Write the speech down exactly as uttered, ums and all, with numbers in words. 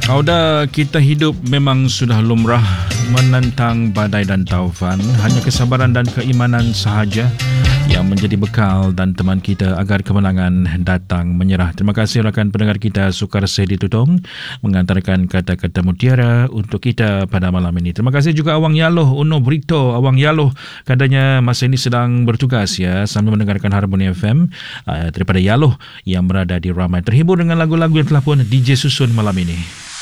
Auda, kita hidup memang sudah lumrah menentang badai dan taufan. Hanya kesabaran dan keimanan sahaja yang menjadi bekal dan teman kita agar kemenangan datang menyerah. Terima kasih rakan pendengar kita Sukar Sedi Tutong mengantarkan kata-kata mutiara untuk kita pada malam ini. Terima kasih juga Awang Yaloh Uno Brito. Awang Yaloh katanya masa ini sedang bertugas ya sambil mendengarkan Harmoni F M uh, daripada Yaloh yang berada di Ramai. Terhibur dengan lagu-lagu yang telah pun D J susun malam ini.